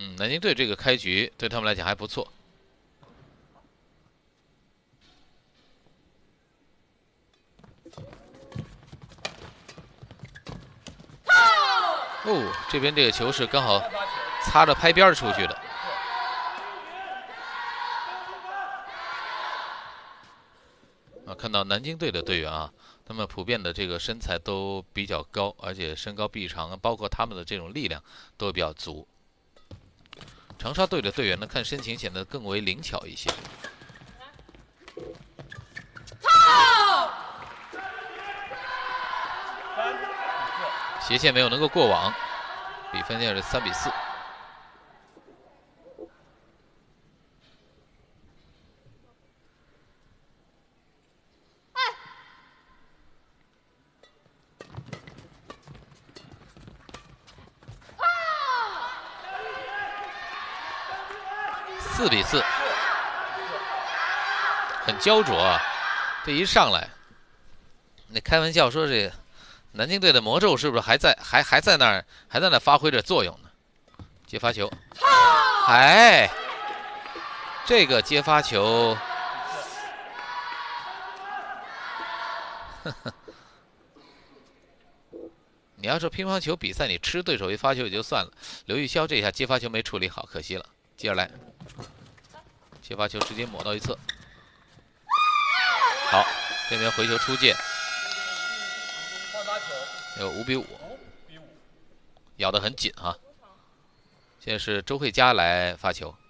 南京队这个开局对他们来讲还不错。哦，这边这个球是刚好擦着拍边出去的。看到南京队的队员啊，他们普遍的这个身材都比较高，而且身高臂长，包括他们的这种力量都比较足。长沙队的队员呢，看身形显得更为灵巧一些。斜线没有能够过网，比分现在是3-4。4-4，很焦灼啊！这一上来，那开玩笑说这南京队的魔咒是不是还在那儿，还在那儿发挥着作用呢？接发球，哎，这个接发球，你要说乒乓球比赛，你吃对手一发球也就算了，刘玉霄这下接发球没处理好，可惜了。接着来，接发球直接抹到一侧，好，这边回球出界，有5-5，咬得很紧啊。现在是周慧佳来发球。